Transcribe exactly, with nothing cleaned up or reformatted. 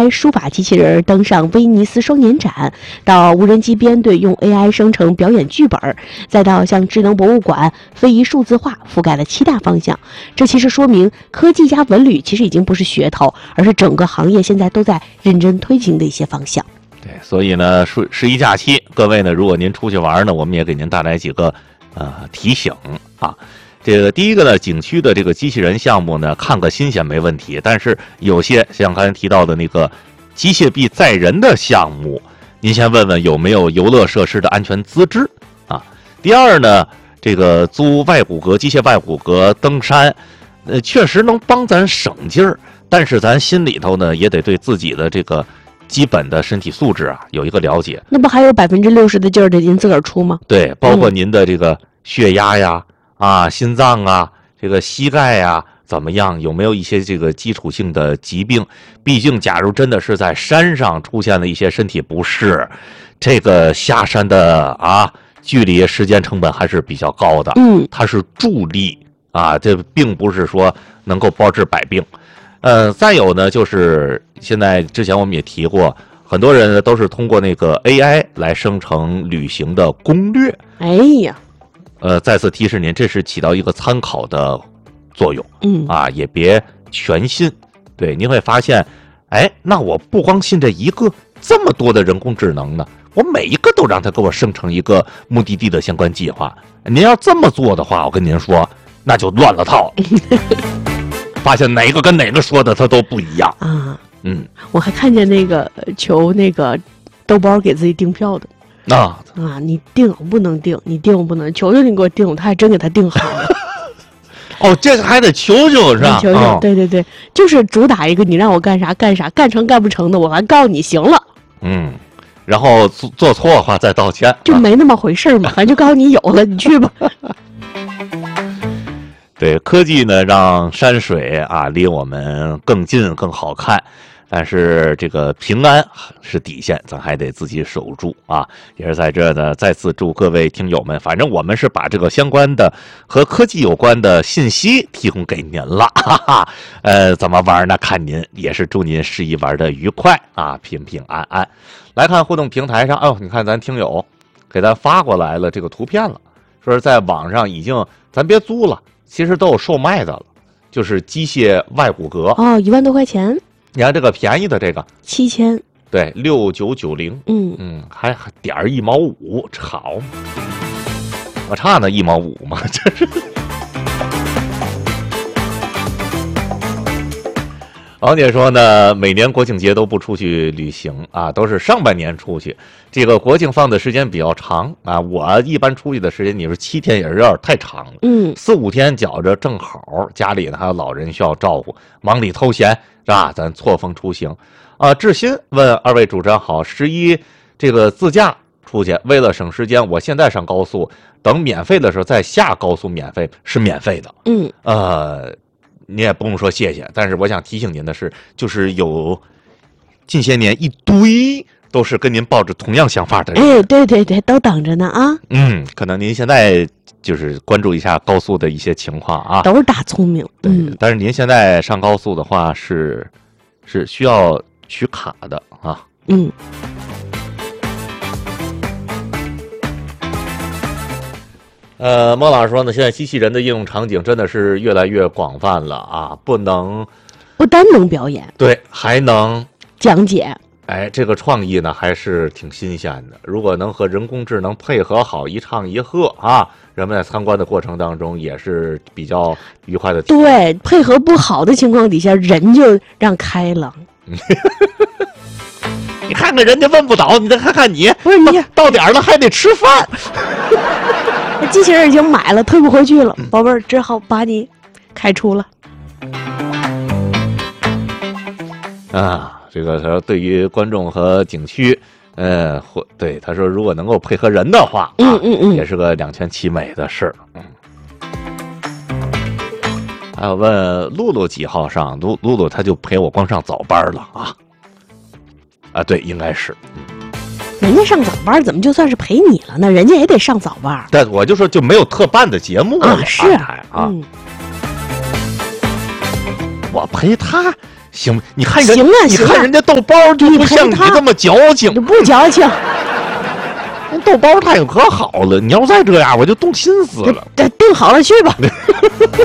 I 书法机器人登上威尼斯双年展，到无人机编队用 A I 生成表演剧本，再到像智能博物馆、非遗数字化，覆盖了七大方向。这其实说明科技加文旅其实已经不是噱头，而是整个行业现在都在认真推行的一些方向。 对，所以呢，十十一假期，各位呢，如果您出去玩呢，我们也给您带来几个呃提醒啊。这个第一个呢，景区的这个机器人项目呢，看个新鲜没问题，但是有些像刚才提到的那个机械臂载人的项目，您先问问有没有游乐设施的安全资质啊。第二呢，这个租外骨骼机械外骨骼登山，呃，确实能帮咱省劲儿，但是咱心里头呢，也得对自己的这个基本的身体素质啊有一个了解。 那不还有百分之六十的劲儿得您自个儿出吗？ 对，包括您的这个血压呀。嗯啊，心脏啊，这个膝盖呀，怎么样？有没有一些这个基础性的疾病？毕竟，假如真的是在山上出现了一些身体不适，这个下山的啊，距离、时间成本还是比较高的。 嗯， 它是助力啊，这并不是说能够包治百病。呃，再有呢，就是现在之前我们也提过，很多人都是通过那个 A I 来生成旅行的攻略。 哎呀。 呃，再次提示您，这是起到一个参考的作用， 嗯啊，也别全信。对，您会发现，哎，那我不光信这一个，这么多的人工智能呢，我每一个都让它给我生成一个目的地的相关计划。您要这么做的话，我跟您说，那就乱了套了。发现哪个跟哪个说的它都不一样啊。 嗯， 我还看见那个求那个豆包给自己订票的。 啊啊！你定我不能定，你定我不能，求求你给我定，他还真给他定好了。 哦，这个还得求求是吧？ 求求、哦，对对对，就是主打一个你让我干啥干啥，干成干不成的，我还告诉你行了。 嗯，然后做做错的话再道歉， 就没那么回事嘛，反正就告诉你有了，你去吧。 对，科技呢让山水啊离我们更近更好看。但是这个平安是底线，咱还得自己守住啊！也是在这呢，再次祝各位听友们，反正我们是把这个相关的和科技有关的信息提供给您了，哈哈。呃，怎么玩呢？看您，也是祝您十一玩的愉快啊，平平安安。来看互动平台上，哦，你看咱听友给咱发过来了这个图片了，说是在网上已经，咱别租了，其实都有售卖的了，就是机械外骨骼哦，一万多块钱。 你看这个便宜的这个七千， 对，六九九零， 嗯嗯，还还点儿一毛五，好，我差那一毛五嘛，这是。王姐说呢，每年国庆节都不出去旅行啊，都是上半年出去。这个国庆放的时间比较长啊，我一般出去的时间，你说七天也是有点太长了， 嗯， 四五天觉着正好，家里呢还有老人需要照顾，忙里偷闲是吧？咱错峰出行啊。志新问二位主持人好，十一这个自驾出去，为了省时间，我现在上高速，等免费的时候再下高速，免费是免费的， 嗯， 呃。你也不用说谢谢，但是我想提醒您的是，就是有近些年一堆都是跟您抱着同样想法的人。 哎，对对对，都等着呢啊。 嗯，可能您现在就是关注一下高速的一些情况啊。 都是大聪明。 对， 嗯、 但是您现在上高速的话是是需要取卡的啊。 嗯。 呃，莫老师说呢，现在机器人的应用场景真的是越来越广泛了啊，不能不单能表演， 对，还能讲解。 哎，这个创意呢还是挺新鲜的。如果能和人工智能配合好，一唱一和啊，人们在参观的过程当中也是比较愉快的。 对，配合不好的情况底下，人就让开了。 你看看人家问不倒，你再看看你， 不是你到点了还得吃饭。 机器人已经买了，退不回去了，宝贝儿，只好把你开除了。 啊，这个他说对于观众和景区，呃，或对他说如果能够配合人的话，啊、 嗯嗯嗯， 也是个两全其美的事儿。嗯。还有问露露几号上？露露露他就陪我光上早班了啊。啊，对，应该是。嗯。 人家上早班怎么就算是陪你了呢？人家也得上早班。 但我就说就没有特办的节目啊，是啊， 嗯、 我陪他行，你看人， 行啊你行啊看人家豆包就不像你你陪他这么矫情， 你不矫情， 人豆包态度可好了。你要再这样，我就动心思了。 这定好了去吧。